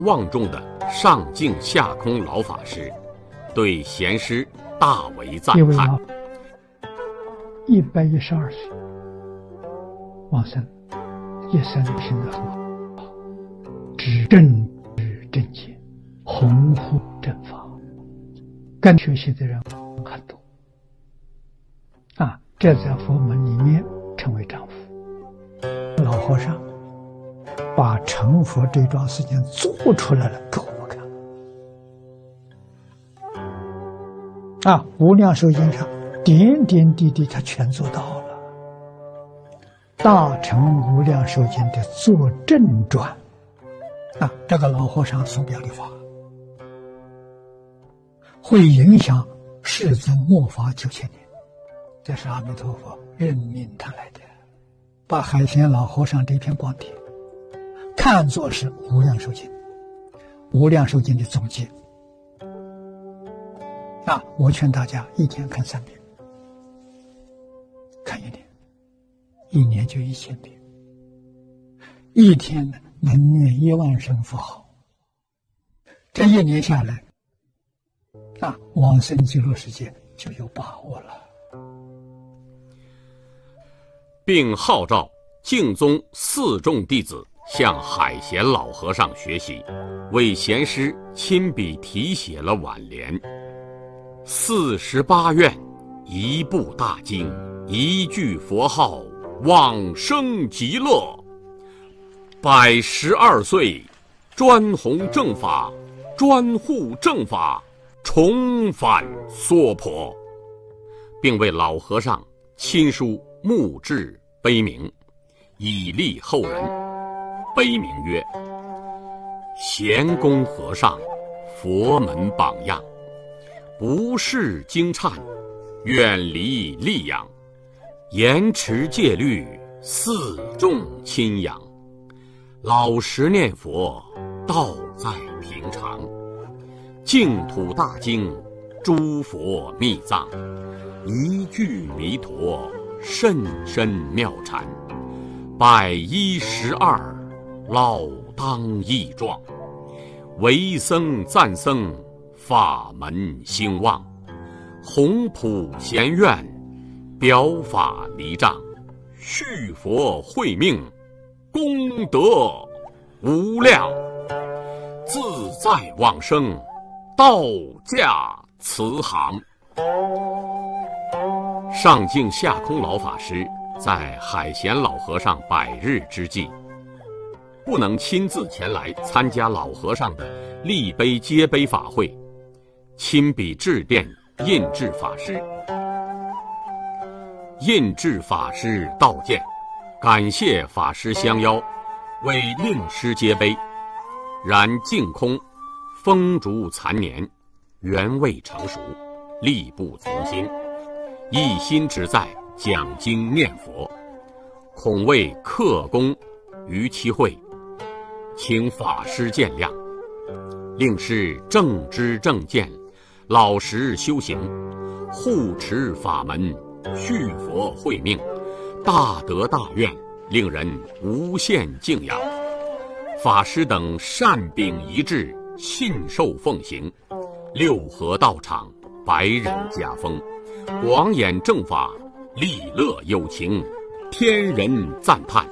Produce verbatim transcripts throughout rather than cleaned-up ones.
望重的上净下空老法师对贤师大为赞叹。 一百一十二岁往生，一生行得很好，知正知正见，弘护正法，跟学习的人很多啊，这在佛门里面称为丈夫。老和尚把成佛这桩事情做出来了给我们看啊，无量寿经上点点滴滴他全做到了。大乘无量寿经的作证传啊，这个老和尚所表的法会影响世尊末法九千年，这是阿弥陀佛任命他来的，把海贤老和尚这篇光碟看作是无量寿经，无量寿经的总结啊！我劝大家一天看三遍，看一年，一年就一千遍，一天呢能念一万声佛号，这一年下来啊，往生极乐世界就有把握了。 并号召净宗四众弟子向海贤老和尚学习，为贤师亲笔题写了挽联：四十八愿，一部大经，一句佛号，往生极乐。百十二岁，专弘正法，专护正法，重返娑婆，并为老和尚亲书墓志碑铭，以利后人。碑铭曰：贤公和尚，佛门榜样，不识经忏，远离戾养，严持戒律，四众亲仰，老实念佛，道在平常，净土大经，诸佛密藏，一句弥陀，甚深妙禅，百一十二，老当益壮，为僧赞僧，法门兴旺，弘普贤愿，表法离障，续佛慧命，功德无量，自在往生，道驾慈航。上净下空老法师在海贤老和尚百日之际，不能亲自前来参加老和尚的立碑接碑法会，亲笔致电印制法师。印制法师道见，感谢法师相邀，为令师接碑，然净空风烛残年，缘未成熟，力不从心，一心只在讲经念佛，恐为克功于其会，请法师见谅。令师正知正见，老实修行，护持法门，续佛慧命，大德大愿，令人无限敬仰。法师等善秉一致，信受奉行，六合道场，百人家风，广演正法，利乐有情，天人赞叹。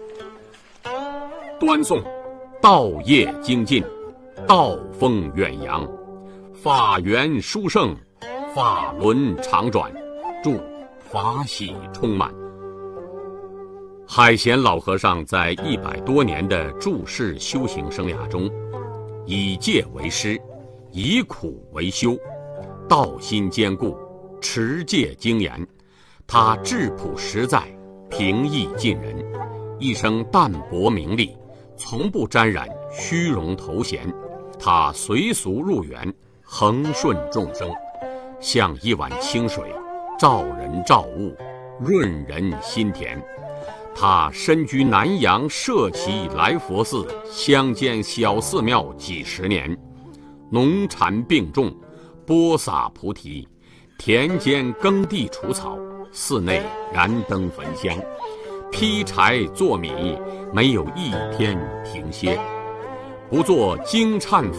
端诵道业精进，道风远扬，法源殊胜，法轮常转，祝法喜充满。海贤老和尚在一百多年的住世修行生涯中，以戒为师，以苦为修，道心坚固，持戒精严。他质朴实在，平易近人，一生淡泊名利，从不沾染虚荣头衔。他随俗入园，恒顺众生，像一碗清水，照人照物，润人心田。他身居南阳舍旗来佛寺乡间小寺庙几十年，农禅并种，播撒菩提，田间耕地除草，寺内燃灯焚香，劈柴做米，没有一天停歇。 不做惊颤